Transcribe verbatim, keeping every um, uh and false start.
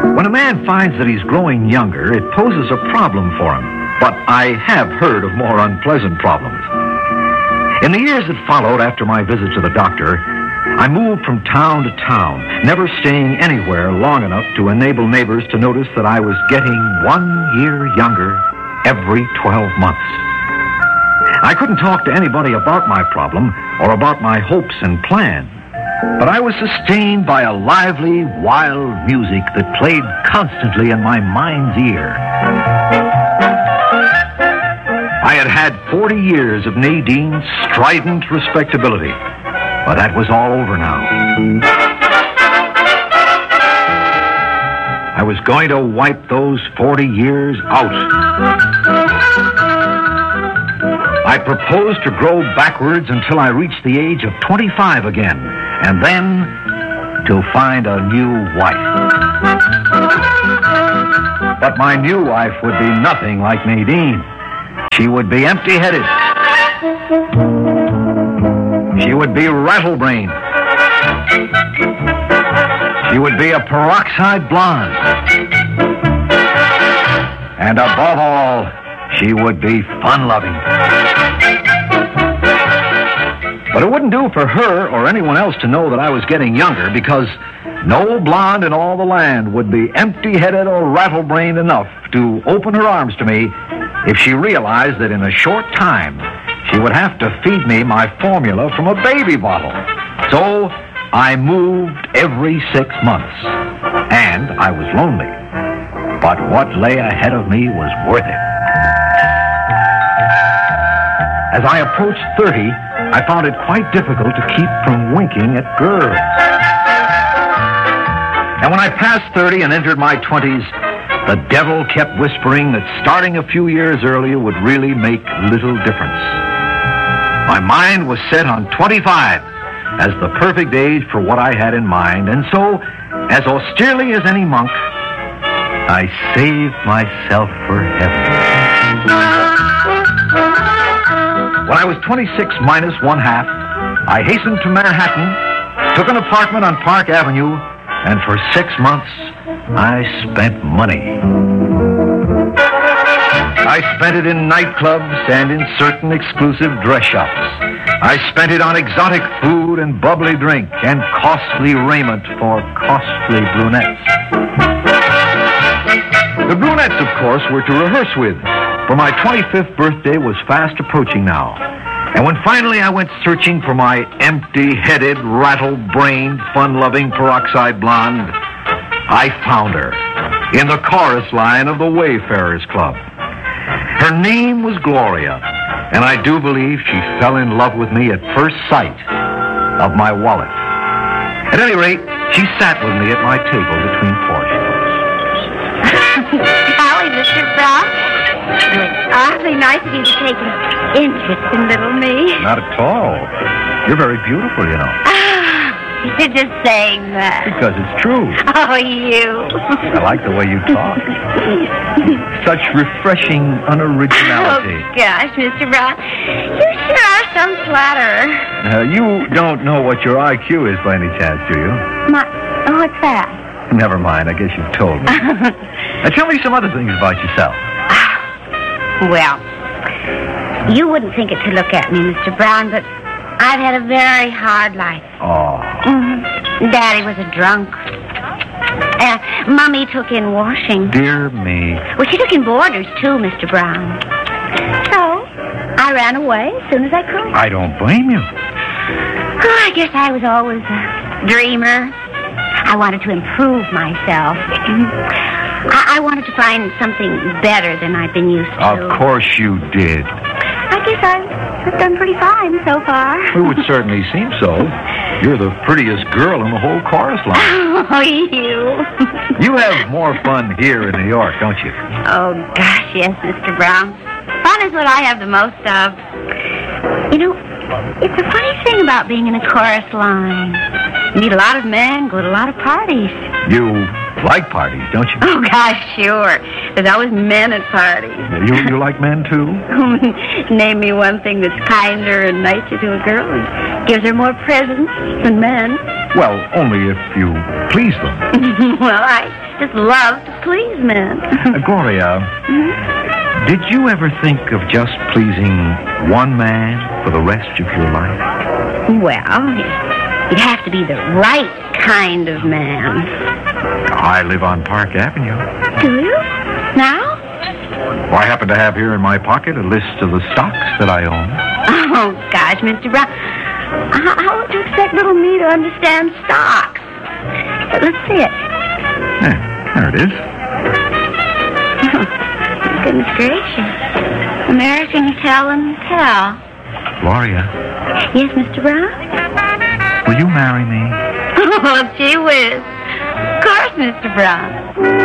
When a man finds that he's growing younger, it poses a problem for him. But I have heard of more unpleasant problems. In the years that followed after my visit to the doctor, I moved from town to town, never staying anywhere long enough to enable neighbors to notice that I was getting one year younger every twelve months. I couldn't talk to anybody about my problem or about my hopes and plans. But I was sustained by a lively, wild music that played constantly in my mind's ear. I had had forty years of Nadine's strident respectability, but that was all over now. I was going to wipe those forty years out. I proposed to grow backwards until I reached the age of twenty-five again, and then to find a new wife. But my new wife would be nothing like Nadine. She would be empty-headed. She would be rattle-brained. She would be a peroxide blonde. And above all, she would be fun-loving. But it wouldn't do for her or anyone else to know that I was getting younger, because no blonde in all the land would be empty-headed or rattle-brained enough to open her arms to me if she realized that in a short time she would have to feed me my formula from a baby bottle. So I moved every six months, and I was lonely. But what lay ahead of me was worth it. As I approached thirty, I found it quite difficult to keep from winking at girls. And when I passed thirty and entered my twenties, the devil kept whispering that starting a few years earlier would really make little difference. My mind was set on twenty-five as the perfect age for what I had in mind, and so, as austerely as any monk, I saved myself for heaven. When I was twenty-six minus one half, I hastened to Manhattan, took an apartment on Park Avenue, and for six months, I spent money. I spent it in nightclubs and in certain exclusive dress shops. I spent it on exotic food and bubbly drink and costly raiment for costly brunettes. The brunettes, of course, were to rehearse with, for my twenty-fifth birthday was fast approaching now. And when finally I went searching for my empty-headed, rattle-brained, fun-loving peroxide blonde, I found her in the chorus line of the Wayfarers Club. Her name was Gloria, and I do believe she fell in love with me at first sight of my wallet. At any rate, she sat with me at my table between portions. Howdy, Mister Brown. It's awfully nice of you to take an interest in little me. Not at all. You're very beautiful, you know. You're just saying that. Because it's true. Oh, you. I like the way you talk. Such refreshing unoriginality. Oh, gosh, Mister Brown. You sure are some flatterer. Uh, you don't know what your I Q is by any chance, do you? My, oh, what's that? Never mind. I guess you've told me. Now, tell me some other things about yourself. Well, you wouldn't think it to look at me, Mister Brown, but I've had a very hard life. Oh. Mm-hmm. Daddy was a drunk. Uh, Mummy took in washing. Dear me. Well, she took in boarders, too, Mister Brown. So, I ran away as soon as I could. I don't blame you. Oh, I guess I was always a dreamer. I wanted to improve myself. I, I wanted to find something better than I'd been used to. Of course you did. I guess I've, I've done pretty fine so far. It would certainly seem so. You're the prettiest girl in the whole chorus line. Oh, you. You have more fun here in New York, don't you? Oh, gosh, yes, Mister Brown. Fun is what I have the most of. You know, it's a funny thing about being in a chorus line. You meet a lot of men, go to a lot of parties. You like parties, don't you? Oh, gosh, sure. There's always men at parties. You, you like men, too? Name me one thing that's kinder and nicer to a girl and gives her more presents than men. Well, only if you please them. Well, I just love to please men. uh, Gloria, mm-hmm. Did you ever think of just pleasing one man for the rest of your life? Well, you'd have to be the right kind of man. I live on Park Avenue. Do you? Now? Well, I happen to have here in my pocket a list of the stocks that I own. Oh, gosh, Mister Brown. How, how would you expect little me to understand stocks? Let's see it. Yeah, there it is. Oh, goodness gracious. American Tell and Tell. Gloria. Yes, Mister Brown? Will you marry me? Oh, gee whiz. Of course, Mister Brown.